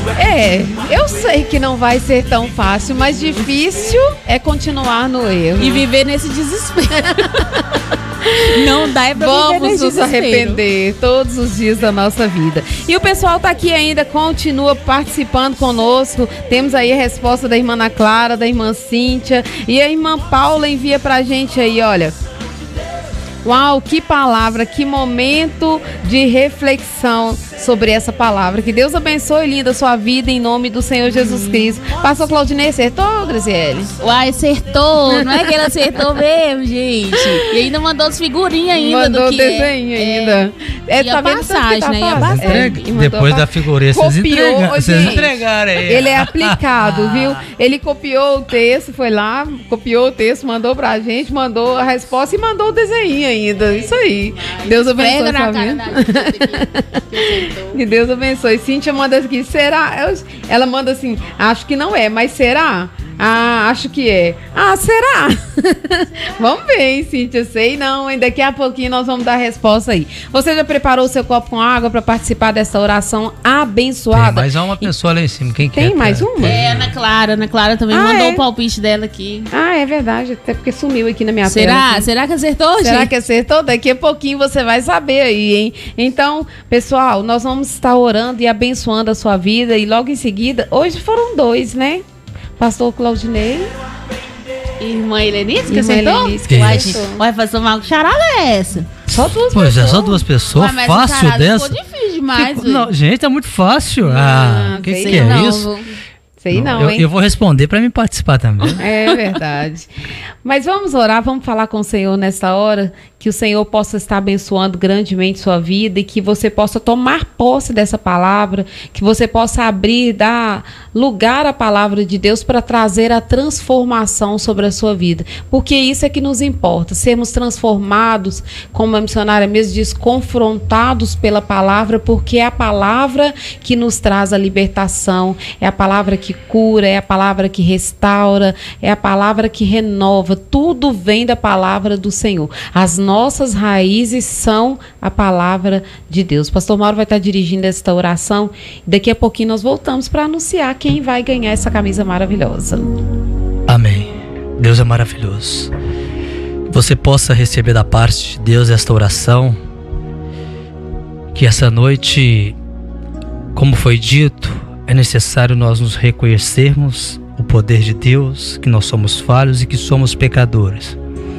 Eu sei que não vai ser tão fácil, mas difícil é continuar no erro. E viver nesse desespero. Não dá pra Vamos nos arrepender todos os dias da nossa vida. E o pessoal tá aqui ainda, continua participando conosco. Temos aí a resposta da irmã Ana Clara, da irmã Cíntia. E a irmã Paula envia pra gente aí, olha. Uau, que palavra, que momento de reflexão sobre essa palavra. Que Deus abençoe, linda, a sua vida em nome do Senhor Jesus Cristo. Pastor Claudinei, acertou, Graziele? Uai, acertou. Não é que ele acertou mesmo, gente. E ainda mandou as figurinhas ainda. Mandou do que desenho ainda. E a passagem, né? E a passagem. Depois da figurinha, vocês entregaram aí. Ele é aplicado, viu? Ele copiou o texto, foi lá, copiou o texto, mandou pra gente, mandou a resposta e mandou o desenho ainda. Isso aí. Deus abençoe a sua vida. Que Deus abençoe. Cíntia manda aqui, será? Ela manda assim, acho que não é, mas será? Ah, acho que é. Ah, será? Vamos ver, hein, Cíntia? Sei não, hein? Daqui a pouquinho nós vamos dar a resposta aí. Você já preparou o seu copo com água para participar dessa oração abençoada? Tem mais uma pessoa lá em cima. Quem Tem quer? mais uma? Ana Clara também mandou o palpite dela aqui. Ah, é verdade. Até porque sumiu aqui na minha tela. Aqui. Será que acertou, gente? Será que acertou? Daqui a pouquinho você vai saber aí, hein? Então, pessoal, nós vamos estar orando e abençoando a sua vida. E logo em seguida, hoje foram 2, né? Pastor Claudinei. Irmã Helenice, que acertou? Vai fazer uma charada é essa? Só 2 pessoas. Pois é, só 2 pessoas. Mas fácil dessa. Ficou difícil demais. Não, gente, é muito fácil. Que é isso? Sei não, hein? Eu vou responder para mim participar também. É verdade. Mas vamos orar, vamos falar com o Senhor nessa hora, que o Senhor possa estar abençoando grandemente sua vida e que você possa tomar posse dessa palavra, que você possa abrir, dar lugar à palavra de Deus para trazer a transformação sobre a sua vida. Porque isso é que nos importa, sermos transformados, como a missionária mesmo diz, confrontados pela palavra, porque é a palavra que nos traz a libertação, é a palavra que cura, é a palavra que restaura, é a palavra que renova. Tudo vem da palavra do Senhor. As nossas raízes são a palavra de Deus. Pastor Mauro vai estar dirigindo esta oração. Daqui a pouquinho nós voltamos para anunciar quem vai ganhar essa camisa maravilhosa. Amém. Deus é maravilhoso. Você possa receber da parte de Deus esta oração. Que essa noite, como foi dito, é necessário nós nos reconhecermos o poder de Deus, que nós somos falhos e que somos pecadores.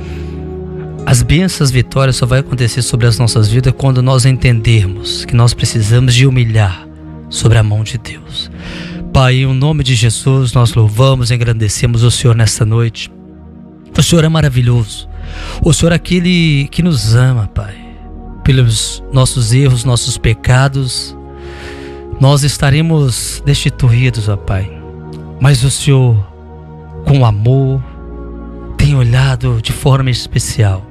As bênçãos, vitórias só vai acontecer sobre as nossas vidas quando nós entendermos que nós precisamos de humilhar sobre a mão de Deus. Pai, em nome de Jesus, nós louvamos e engrandecemos o Senhor nesta noite. O Senhor é maravilhoso. O Senhor é aquele que nos ama, Pai. Pelos nossos erros, nossos pecados, nós estaremos destituídos, ó Pai. Mas o Senhor, com amor, tem olhado de forma especial.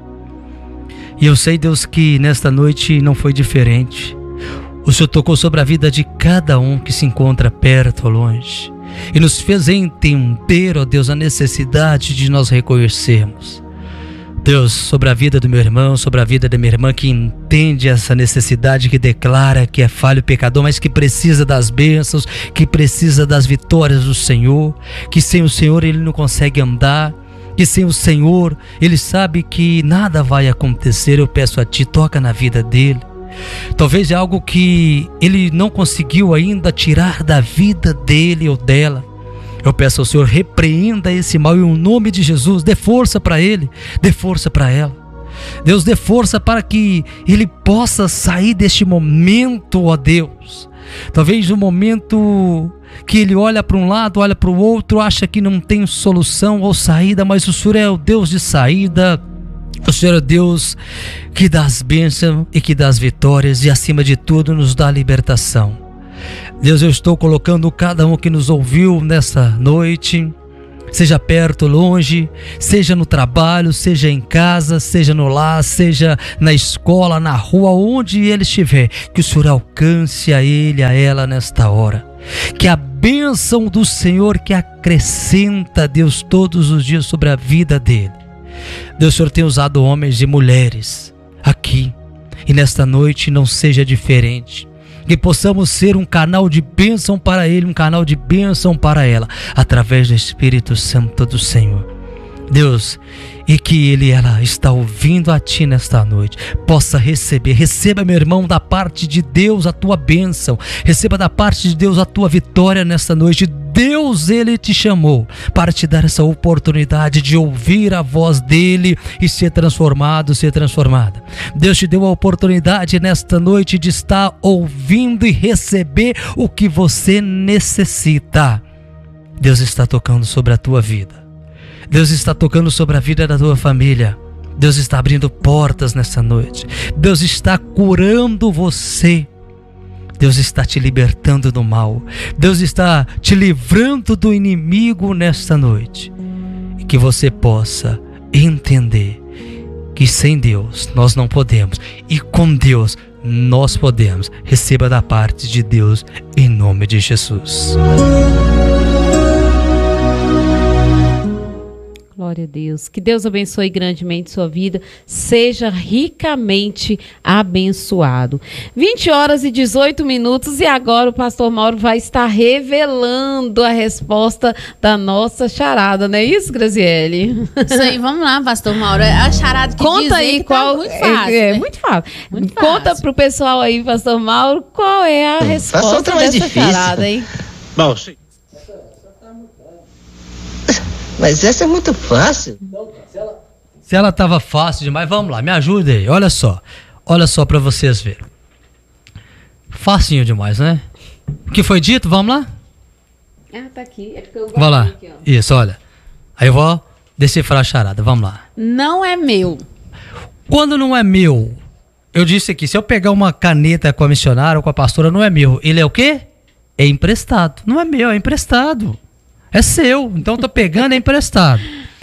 E eu sei, Deus, que nesta noite não foi diferente. O Senhor tocou sobre a vida de cada um que se encontra perto ou longe. E nos fez entender, ó Deus, a necessidade de nós reconhecermos. Deus, sobre a vida do meu irmão, sobre a vida da minha irmã, que entende essa necessidade, que declara que é falho e pecador, mas que precisa das bênçãos, que precisa das vitórias do Senhor, que sem o Senhor ele não consegue andar, que sem o Senhor ele sabe que nada vai acontecer. Eu peço a Ti, toca na vida dele. Talvez é algo que ele não conseguiu ainda tirar da vida dele ou dela. Eu peço ao Senhor, repreenda esse mal em nome de Jesus. Dê força para ele, dê força para ela. Deus, dê força para que ele possa sair deste momento, ó Deus. Talvez um momento que ele olha para um lado, olha para o outro, acha que não tem solução ou saída, mas o Senhor é o Deus de saída. O Senhor é Deus que dá as bênçãos e que dá as vitórias e, acima de tudo, nos dá a libertação. Deus, eu estou colocando cada um que nos ouviu nessa noite, seja perto ou longe, seja no trabalho, seja em casa, seja no lar, seja na escola, na rua, onde ele estiver, que o Senhor alcance a ele, a ela nesta hora. Que a bênção do Senhor que acrescenta, Deus, todos os dias sobre a vida dele. Deus, o Senhor tem usado homens e mulheres aqui, e nesta noite não seja diferente. que possamos ser um canal de bênção para ele, um canal de bênção para ela, através do Espírito Santo do Senhor. Deus, e que ela está ouvindo a Ti nesta noite, possa receba, meu irmão, da parte de Deus a tua bênção, receba da parte de Deus a tua vitória nesta noite. Deus, Ele te chamou para te dar essa oportunidade de ouvir a voz dEle e ser transformado, ser transformada. Deus te deu a oportunidade nesta noite de estar ouvindo e receber o que você necessita. Deus está tocando sobre a tua vida. Deus está tocando sobre a vida da tua família. Deus está abrindo portas nessa noite. Deus está curando você. Deus está te libertando do mal. Deus está te livrando do inimigo nesta noite. E que você possa entender que sem Deus nós não podemos. E com Deus nós podemos. Receba da parte de Deus em nome de Jesus. Glória a Deus. Que Deus abençoe grandemente sua vida. Seja ricamente abençoado. 20h18 e agora o pastor Mauro vai estar revelando a resposta da nossa charada, não é isso, Graziele? Isso aí, vamos lá, pastor Mauro. A charada que conta aí que qual tá muito fácil. É muito fácil. Muito Conta fácil. pro pessoal aí, pastor Mauro, qual é a resposta mais dessa difícil. charada, hein? Bom, sim. Mas essa é muito fácil. Se ela estava fácil demais, vamos lá, me ajuda aí. Olha só para vocês verem. Facinho demais, né? O que foi dito? Vamos lá? Ah, tá aqui. É porque eu Vamos lá. aqui, ó. Isso, olha. Aí eu vou decifrar a charada. Vamos lá. Não é meu. Quando não é meu, eu disse aqui, se eu pegar uma caneta com a missionária ou com a pastora, não é meu. Ele é o quê? É emprestado. Não é meu, é emprestado. É seu. Então eu tô pegando, é emprestado.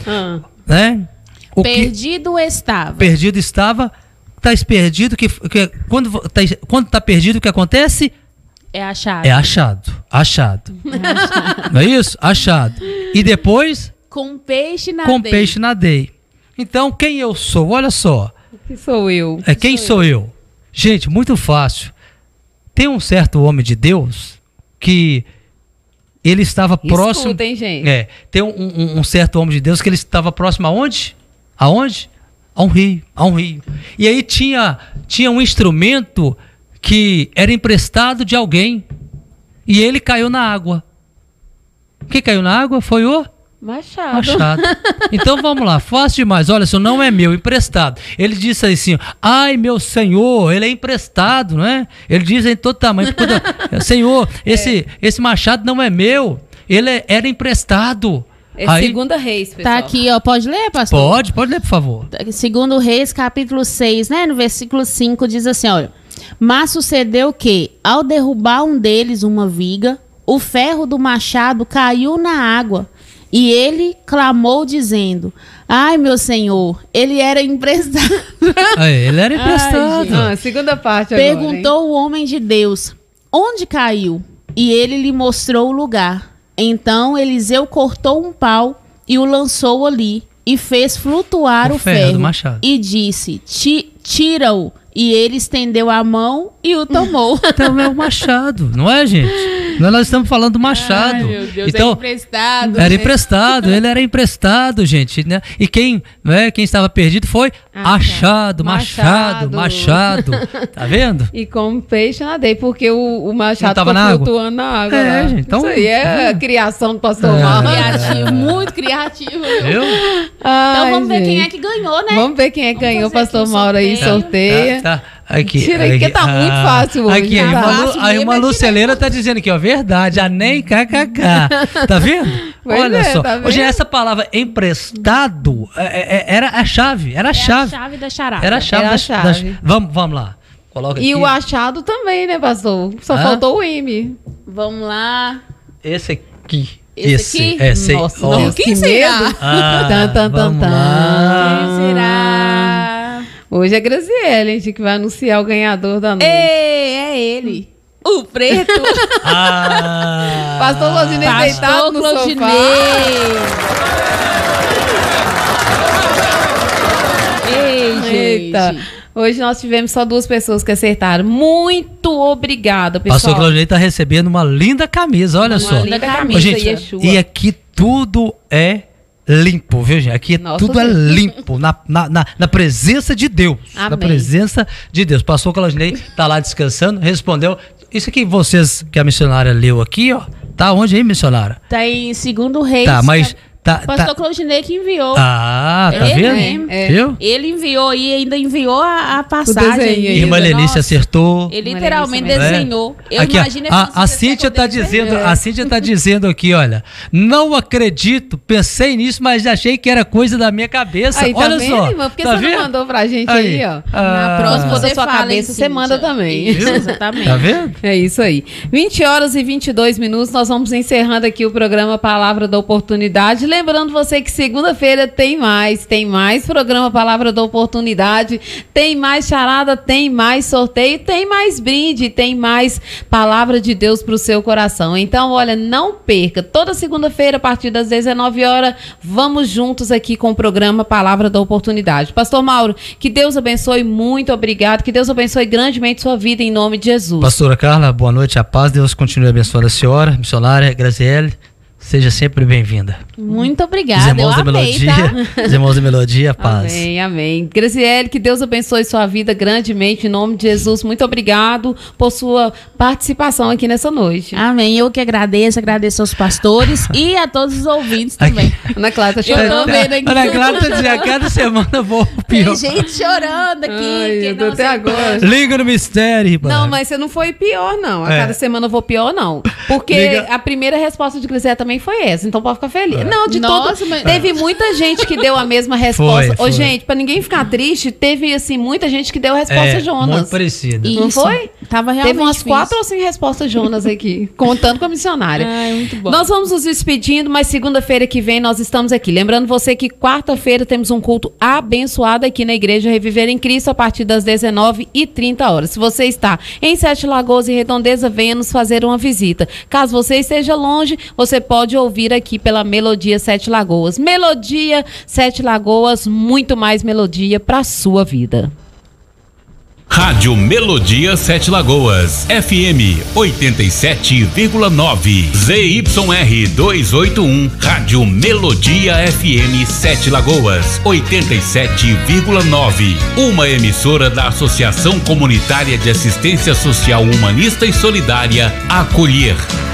Né? Perdido estava. Perdido estava. Tá perdido quando tá perdido, o que acontece? É achado. É achado. Achado. Não é isso? Achado. E depois? Com peixe na Com peixe nadei. Então, quem eu sou? Olha só. Que sou eu. Quem sou eu? Gente, muito fácil. Tem um certo homem de Deus que ele estava próximo. Escutem, gente. Tem um certo homem de Deus que ele estava próximo aonde? Aonde? A um rio. E aí tinha um instrumento que era emprestado de alguém. E ele caiu na água. Quem caiu na água foi o Machado. Então vamos lá, fácil demais. Olha, isso não é meu, emprestado. Ele disse assim: ai, meu senhor, ele é emprestado, não é? Ele diz em todo tamanho: Senhor, esse machado não é meu, ele era emprestado. É Aí, Segunda Reis, pessoal. Tá aqui, ó. Pode ler, pastor? Pode ler, por favor. Segundo Reis, capítulo 6, né? No versículo 5 diz assim, olha. Mas sucedeu que, ao derrubar um deles uma viga, o ferro do machado caiu na água. E ele clamou dizendo: ai, meu senhor, ele era emprestado. Ele era emprestado. Ai, segunda parte agora. Perguntou o homem de Deus: onde caiu? E ele lhe mostrou o lugar. Então Eliseu cortou um pau e o lançou ali, e fez flutuar o ferro do machado. E disse: tira-o. E ele estendeu a mão e o tomou. Então é o machado, não é, gente? Nós estamos falando do machado. Ai, meu Deus, então, é emprestado. Era emprestado, ele era emprestado, gente, né? E quem estava perdido foi achado, machado. Tá vendo? E com peixe nadei, porque o machado tava ficou na flutuando na água. É, lá. gente, então- Isso aí é a criação do pastor Mauro. Criativo, muito criativo. Viu? Então vamos ver quem é que ganhou, né? Vamos ver quem é que Vamos ganhou, fazer pastor aqui o Mauro aí, sorteio. sorteia. Tá. Aqui, Tira aí, porque tá muito fácil hoje. Aqui, Tá fácil a irmã mesmo, Luceleira tá dizendo aqui, ó, verdade, a nem kkk. Tá vendo? Pois Olha é, só. tá vendo? Hoje essa palavra emprestado era a chave, era a É chave. a chave da charada. Era a chave. Era a chave. Vamos lá. Coloca E aqui. o achado também, né, pastor? Só Hã? faltou o M. Vamos lá. Esse aqui. Esse aqui? Esse aí. Nossa, Ó. Deus, Quem que será? medo. Ah, vamos lá. Quem será? Hoje é Graziele, a gente que vai anunciar o ganhador da noite. É ele. O preto. Pastor Claudinei deitado no Claudinei. sofá. Ei, gente. Eita. Hoje nós tivemos só 2 pessoas que acertaram. Muito obrigada, pessoal. Pastor Claudinei tá recebendo uma linda camisa, olha só. Uma linda camisa, Ô, gente, Yeshua. e aqui tudo é limpo, viu, gente? Aqui Nossa, tudo é gente. limpo, na presença de Deus. Amém. Na presença de Deus. Pastor Claudinei tá lá descansando, respondeu. Isso aqui vocês, que a missionária leu aqui, ó. Tá onde aí, missionária? Tá em 2 Reis. Tá, mas... Pastor Claudinei que enviou. Ah, tá Ele vendo? mesmo. Viu? Ele enviou e ainda enviou a passagem. desenho aí. Irmã Lenice Nossa, acertou. Ele literalmente Uma delícia desenhou. Eu Aqui, ó, imagino a Cíntia tá dizendo, a Cíntia tá dizendo aqui, olha, não acredito, pensei nisso, mas achei que era coisa da minha cabeça. Aí, tá olha vendo, só. irmã? Por que tá você vendo? não mandou pra gente aí, ó? Na próxima Se for da você sua fala, cabeça, hein, você manda Cíntia? também. Isso, exatamente. Tá vendo? É isso aí. 20h22, nós vamos encerrando aqui o programa Palavra da Oportunidade. Lembrando você que segunda-feira tem mais programa Palavra da Oportunidade, tem mais charada, tem mais sorteio, tem mais brinde, tem mais palavra de Deus pro seu coração. Então, olha, não perca. Toda segunda-feira, a partir das 19 horas, vamos juntos aqui com o programa Palavra da Oportunidade. Pastor Mauro, que Deus abençoe, muito obrigado, que Deus abençoe grandemente sua vida em nome de Jesus. Pastora Carla, boa noite, a paz, Deus continue abençoando a senhora, missionária Graziele, seja sempre bem-vinda. Muito obrigada. Os irmãos da eu amei, Melodia, tá? os irmãos da Melodia, paz. Amém, amém. Graziele, que Deus abençoe sua vida grandemente, em nome de Jesus. Muito obrigado por sua participação aqui nessa noite. Amém. Eu que agradeço aos pastores e a todos os ouvintes também. Ana Clara tá Eu chorando. tô vendo aqui. Ana Clara tá dizendo, a cada semana eu vou pior. Tem gente chorando aqui. Ai, que eu tô não até sei agora. Liga no mistério, irmã. Não, mas você não foi pior, não. A É. cada semana eu vou pior, não. Porque Liga. a primeira resposta de Graziele também foi essa, então pode ficar feliz. Não, de Nossa, todo. mas- Teve muita gente que deu a mesma resposta. Foi. Ô, gente, pra ninguém ficar triste, teve, assim, muita gente que deu a resposta Jonas. muito parecida. Não Isso. foi? Tava realmente Teve umas difícil. 4 ou 5 respostas Jonas aqui, contando com a missionária. Ai, muito bom. Nós vamos nos despedindo, mas segunda-feira que vem nós estamos aqui. Lembrando você que quarta-feira temos um culto abençoado aqui na Igreja Reviver em Cristo a partir das 19h30. Se você está em Sete Lagoas e Redondeza, venha nos fazer uma visita. Caso você esteja longe, você pode ouvir aqui pela Melodia Sete Lagoas. Melodia Sete Lagoas, muito mais melodia para a sua vida. Rádio Melodia Sete Lagoas, FM 87,9, ZYR 281, Rádio Melodia FM Sete Lagoas, 87,9, uma emissora da Associação Comunitária de Assistência Social Humanista e Solidária, Acolher.